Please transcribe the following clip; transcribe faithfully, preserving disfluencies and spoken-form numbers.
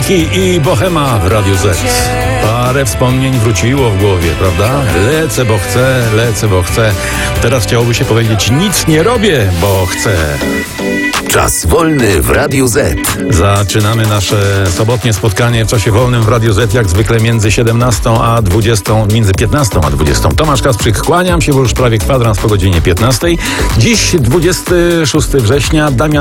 Muzyki i bohema w Radiu Z. Parę wspomnień wróciło w głowie, prawda? Lecę, bo chcę, lecę, bo chcę. Teraz chciałoby się powiedzieć, nic nie robię, bo chcę. Czas wolny w Radiu Z. Zaczynamy nasze sobotnie spotkanie w czasie wolnym w Radiu Z, jak zwykle między siedemnastą a dwudziestą, między piętnastą a dwudziestą. Tomasz Kasprzyk, kłaniam się, bo już prawie kwadrans po godzinie piętnastej. Dziś dwudziestego szóstego września, Damian